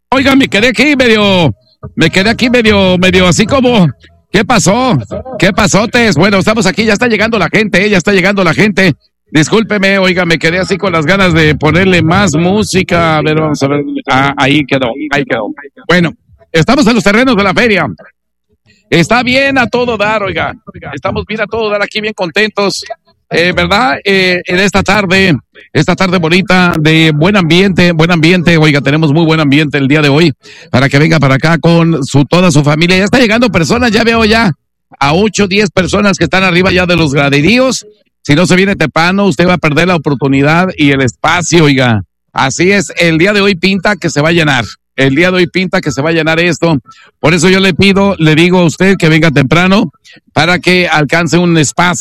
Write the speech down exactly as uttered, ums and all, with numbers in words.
Oiga, me quedé aquí medio, me quedé aquí medio, medio así como, ¿qué pasó? ¿Qué pasotes? Bueno, estamos aquí, ya está llegando la gente, ¿eh? Ya está llegando la gente. Discúlpeme, oiga, me quedé así con las ganas de ponerle más música. A ver, vamos a ver. Ah, ahí quedó, ahí quedó. Bueno, estamos en los terrenos de la feria. Está bien a todo dar, oiga. Estamos bien a todo dar aquí, bien contentos. Eh, ¿verdad? Eh, en esta tarde, esta tarde bonita, de buen ambiente, buen ambiente, oiga, tenemos muy buen ambiente el día de hoy, para que venga para acá con su, toda su familia. Ya está llegando personas, ya veo ya a ocho, diez personas que están arriba ya de los graderíos. Si no se viene temprano, usted va a perder la oportunidad y el espacio, oiga. Así es, el día de hoy pinta que se va a llenar. El día de hoy pinta que se va a llenar esto. Por eso yo le pido, le digo a usted que venga temprano para que alcance un espacio.